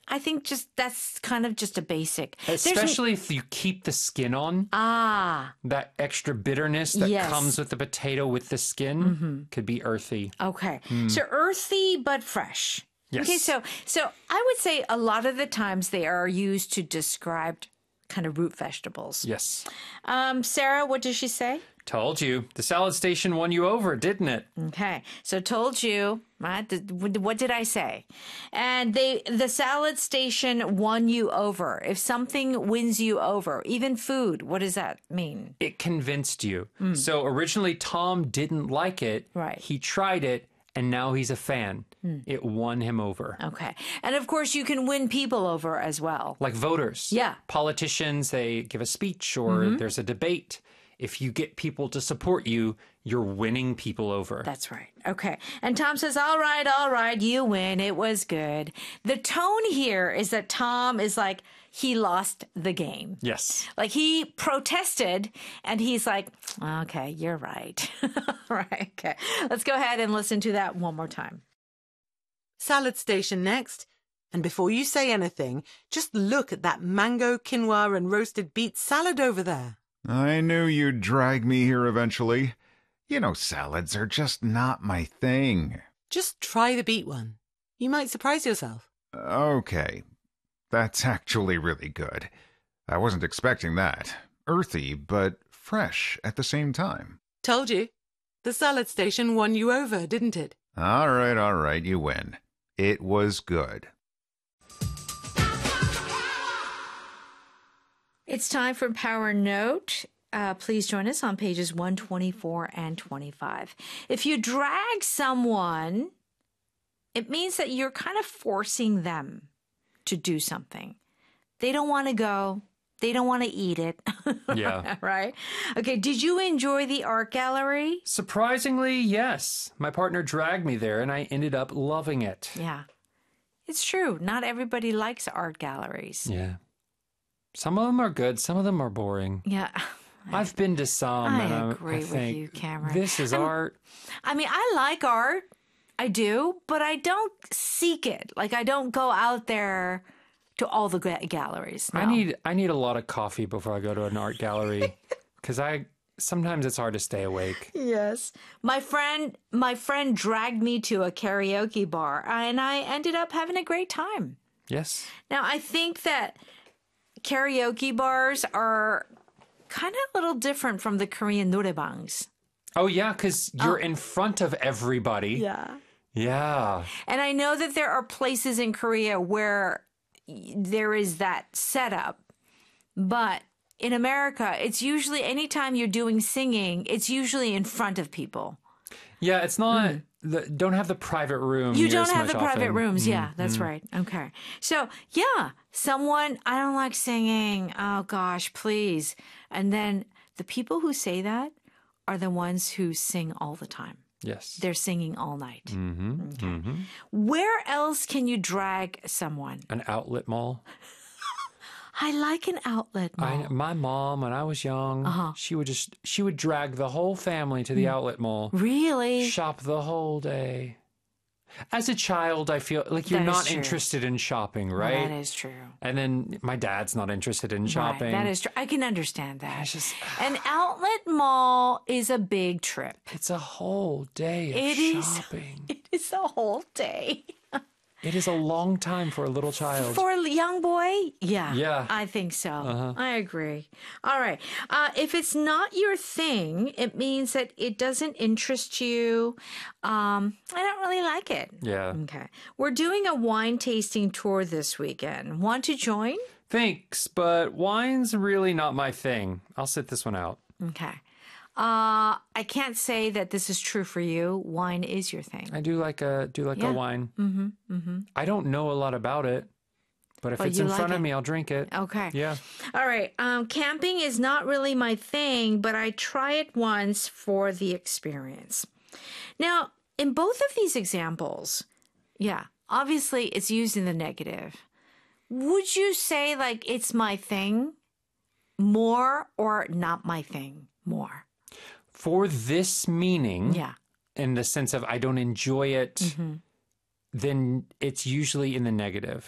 I think that's kind of just a basic. Especially if you keep the skin on. That extra bitterness that comes with the potato with the skin could be earthy. Okay. So earthy but fresh. Yes. Okay, so I would say a lot of the times they are used to describe kind of root vegetables. Yes. Sarah, what did she say? Told you. The salad station won you over, didn't it? Okay. So told you, right? What did I say? And the salad station won you over. If something wins you over, even food, what does that mean? It convinced you. So originally Tom didn't like it. Right. He tried it, and now he's a fan. It won him over. Okay. And of course, you can win people over as well. Like voters. Yeah. Politicians, they give a speech or there's a debate. If you get people to support you, you're winning people over. That's right. Okay. And Tom says, all right, you win. It was good. The tone here is that Tom is like, he lost the game. Yes. Like he protested and he's like, okay, you're right. Right. Okay. Let's go ahead and listen to that one more time. Salad station next. And before you say anything, just look at that mango, quinoa and roasted beet salad over there. I knew you'd drag me here eventually. You know, salads are just not my thing. Just try the beet one. You might surprise yourself. Okay. That's actually really good. I wasn't expecting that. Earthy, but fresh at the same time. Told you. The salad station won you over, didn't it? All right, you win. It was good. It's time for Power Note. Please join us on pages 124 and 25. If you drag someone, it means that you're kind of forcing them to do something. They don't want to go. They don't want to eat it. Yeah. Right? Okay, did you enjoy the art gallery? Surprisingly, yes. My partner dragged me there and I ended up loving it. Yeah. It's true. Not everybody likes art galleries. Yeah. Some of them are good. Some of them are boring. Yeah. I've been to some. I agree with think, you, Cameron. This is art. I mean, I like art. I do, but I don't seek it. Like, I don't go out there to all the galleries. No. I need a lot of coffee before I go to an art gallery because sometimes it's hard to stay awake. Yes. My friend dragged me to a karaoke bar and I ended up having a great time. Yes. Now, I think that karaoke bars are kind of a little different from the Korean norebangs. Oh, yeah, because you're in front of everybody. Yeah. Yeah. And I know that there are places in Korea where there is that setup, but in America, it's usually anytime you're doing singing, it's usually in front of people. Yeah, it's not, don't have the private room. You don't have the often. private rooms. Yeah, that's right. Okay. So, yeah, I don't like singing. Oh, gosh, please. And then the people who say that are the ones who sing all the time. Yes. They're singing all night. Mm-hmm. Okay. Mm-hmm. Where else can you drag someone? An outlet mall. I like an outlet mall. My mom, when I was young, she would drag the whole family to the outlet mall. Really? Shop the whole day. As a child, I feel like you're not interested in shopping, right? Well, that is true. And then my dad's not interested in shopping. Right, that is true. I can understand that. An outlet mall is a big trip. It's a whole day of shopping. It is a whole day. It is a long time for a little child. For a young boy? Yeah. Yeah. I think so. I agree. All right. If it's not your thing, it means that it doesn't interest you. I don't really like it. Yeah. Okay. We're doing a wine tasting tour this weekend. Want to join? Thanks, but wine's really not my thing. I'll sit this one out. Okay. I can't say that this is true for you. Wine is your thing. I do like a wine. Mm-hmm, mm-hmm. I don't know a lot about it, but if it's in front of me, I'll drink it. Okay. Yeah. All right. Camping is not really my thing, but I try it once for the experience. Now, in both of these examples, yeah, obviously it's used in the negative. Would you say like it's my thing more or not my thing more? For this meaning, yeah, in the sense of I don't enjoy it, then it's usually in the negative.